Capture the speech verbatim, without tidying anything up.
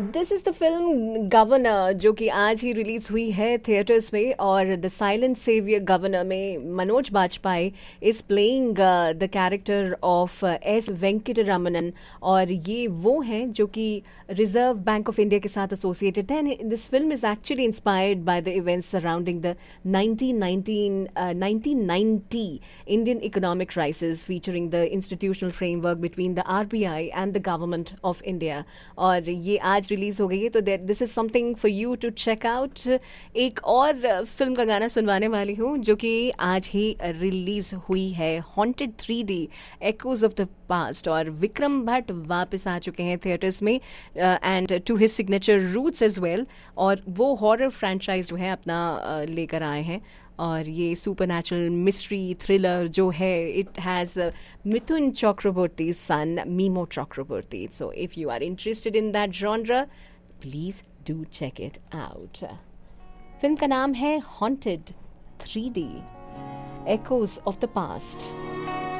This is the film governor, जो कि आज ही रिलीज हुई है थिएटर्स में। और द साइलेंट सेवियर गवर्नर में Manoj Bajpayee is playing the character of S वेंकटरमणन, और ये वो हैं जो कि रिजर्व बैंक ऑफ इंडिया के साथ एसोसिएटेड हैं। This film is actually inspired by the events surrounding the nineteen ninety Indian economic crisis, featuring the institutional framework between the RBI and the government of India. और ये आज release हो गई है, तो this is something for you to check out. एक और film का गाना सुनवाने वाली हूँ जो कि आज ही रिलीज हुई है, haunted three D echoes of the past. और विक्रम भट्ट वापस आ चुके हैं थिएटर्स में and to his signature roots as well, और वो हॉरर फ्रेंचाइज जो है अपना uh, लेकर आए हैं। और ये सुपर नेचुरल मिस्ट्री थ्रिलर जो है, it has Mithun Chakraborty sun memo Chakraborty. So if you are interested in that genre, please do check it out. Film का नाम है haunted three D echoes of the past.